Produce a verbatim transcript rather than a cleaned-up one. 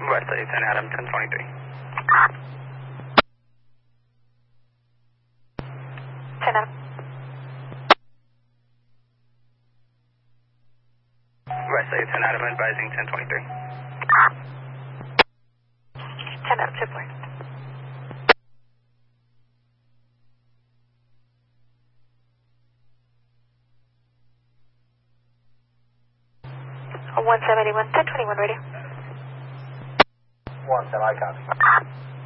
Wesley, ten Adam, ten twenty-three. ten Adam. Wesley, ten Adam, advising ten twenty-three. ten Adam, two point. one seventy-one, ten twenty-one radio. one, ten, I copy.